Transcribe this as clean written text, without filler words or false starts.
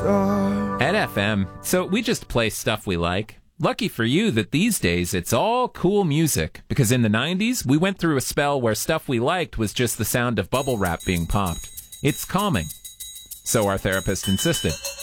At FM, so we just play stuff we like. Lucky for you that these days it's all cool music, because in the 90s, we went through a spell where stuff we liked was just the sound of bubble wrap being popped. It's calming. So our therapist insisted.